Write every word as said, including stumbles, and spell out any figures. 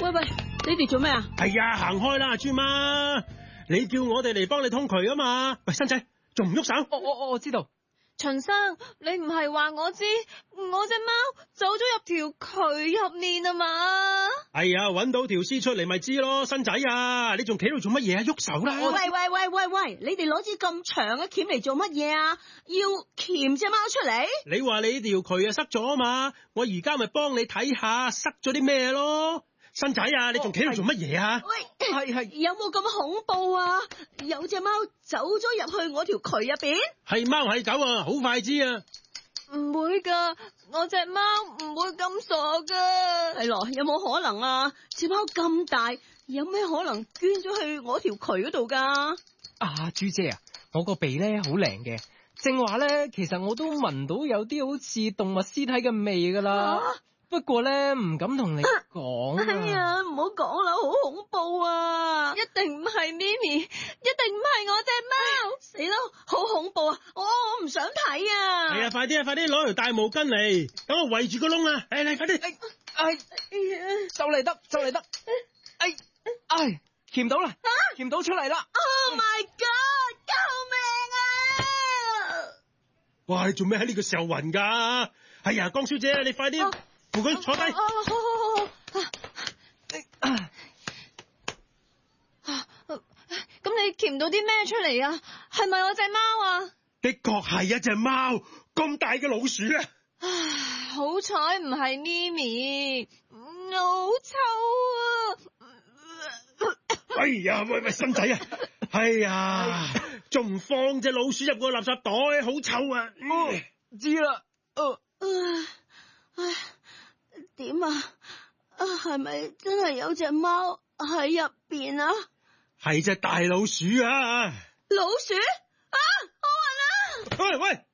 喂喂，你哋做咩啊？ 係呀，行開啦，豬媽，你叫我哋嚟幫你通渠啊嘛。喂，新仔，仲唔喐手？ 我我我知道。 秦生，你唔係話我知，我隻貓走咗入條渠入面啊嘛？ 係呀，搵到條屍出嚟咪知咯，新仔啊，你仲企度做乜嘢啊？喐手啦！ 喂喂喂喂喂，你哋攞支咁長嘅鉗嚟做乜嘢啊？要鉗隻貓出嚟？ 你話你條渠啊塞咗啊嘛，我而家咪幫你睇下塞咗啲咩咯。新仔啊，你仲企度做乜嘢啊？ 喂， 係係有冇咁恐怖啊？有隻貓走咗入去我條渠入邊？ 係貓係狗啊，好快知啊！ 唔會噶，我隻貓唔會咁傻噶。 係咯，有冇可能啊？隻貓咁大，有咩可能捐咗去我條渠嗰度噶？ 啊，朱姐啊，我個鼻咧好靈嘅，正話咧，其實我都聞到有啲好似動物屍體嘅味噶啦。啊不過咧唔敢同你講。 哎呀，唔好講啦，好恐怖啊！ 一定唔係咪咪，一定唔係我隻貓。 死啦，好恐怖啊！我我唔想睇啊！ 係啊，快啲啊，快啲攞條大毛巾嚟，等我圍住個窿啊！嚟嚟，快啲！ 哎哎，就嚟得就嚟得！哎哎，鉗到啦，鉗到出嚟啦 ！Oh my god！救命啊！ 哇，你做咩喺呢個時候暈噶？哎呀，江小姐，你快啲！扶佢坐低。 哦，好好好。咁你鉗到啲咩出嚟啊？係咪我隻貓啊？ 的確係一隻貓，咁大嘅老鼠啊！ 唉，好彩唔係咪咪，好臭啊！ 哎呀，喂喂，新仔啊！哎呀，仲唔放隻老鼠入個垃圾袋，好臭啊！ 哦，知啦。呃唉，點啊？啊，係咪真係有隻貓喺入邊啊？ 係隻大老鼠啊！ 老鼠啊！好暈啊！ 喂喂！